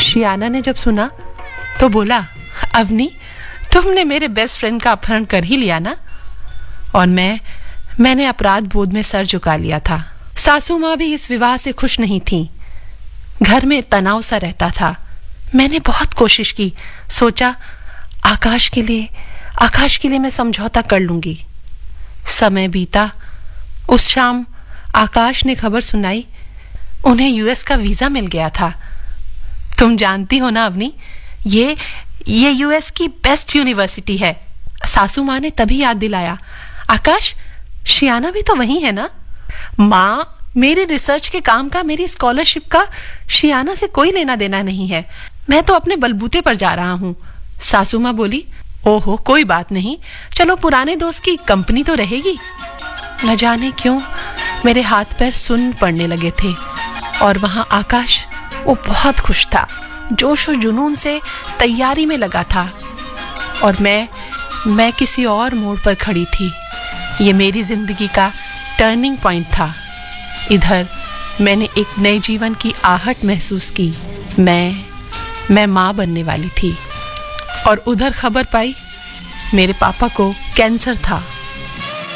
शियाना ने जब सुना तो बोला, अवनी, तुमने मेरे बेस्ट फ्रेंड का अपहरण कर ही लिया ना। और मैंने अपराध बोध में सर झुका लिया था। सासू माँ भी इस विवाह से खुश नहीं थी। घर में तनाव सा रहता था। मैंने बहुत कोशिश की, सोचा आकाश के लिए मैं समझौता कर लूंगी। समय बीता। उस शाम आकाश ने खबर सुनाई, उन्हें यूएस का वीजा मिल गया था। तुम जानती हो ना अवनी, ये यूएस की बेस्ट यूनिवर्सिटी है। सासू माँ ने तभी याद दिलाया, आकाश, शियाना भी तो वही है ना। माँ, मेरे रिसर्च के काम का, मेरी स्कॉलरशिप का शियाना से कोई लेना देना नहीं है। मैं तो अपने बलबूते पर जा रहा हूँ। सासू माँ बोली, ओहो, कोई बात नहीं, चलो पुराने दोस्त की कंपनी तो रहेगी। न जाने क्यों मेरे हाथ पैर सुन्न पड़ने लगे थे। और वहां आकाश, वो बहुत खुश था, जोश और जुनून से तैयारी में लगा था। और मैं किसी और मोड़ पर खड़ी थी। ये मेरी जिंदगी का टर्निंग पॉइंट था। इधर मैंने एक नए जीवन की आहट महसूस की। मैं माँ बनने वाली थी। और उधर खबर पाई, मेरे पापा को कैंसर था।